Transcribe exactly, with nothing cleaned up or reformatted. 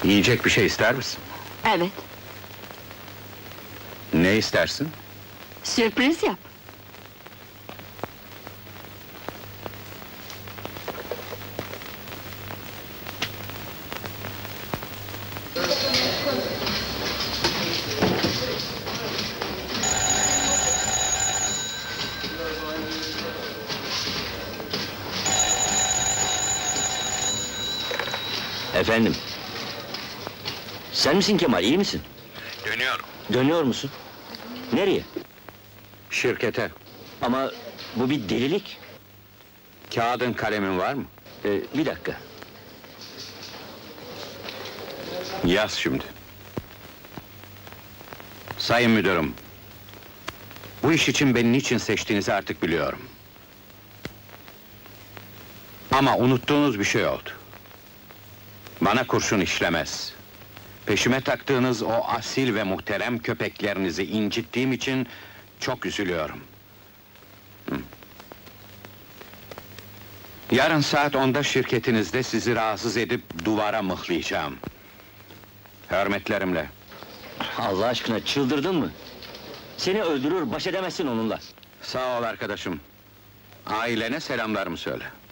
Yiyecek bir şey ister misin? Evet, Ne istersin? sürpriz yap. Efendim? Sen misin Kemal, iyi misin? Dönüyorum. Dönüyor musun? Nereye? Şirkete. Ama bu bir delilik. Kağıdın kalemin var mı? Ee, bir dakika. Yaz şimdi. Sayın müdürüm, bu iş için beni niçin seçtiğinizi artık biliyorum. Ama unuttuğunuz bir şey oldu. Bana kurşun işlemez. Peşime taktığınız o asil ve muhterem köpeklerinizi incittiğim için çok üzülüyorum. Hı. Yarın saat onda şirketinizde sizi rahatsız edip duvara mıhlayacağım. Hürmetlerimle. Allah aşkına çıldırdın mı? Seni öldürür, baş edemezsin onunla. Sağ ol arkadaşım. Ailene selamlarımı söyle.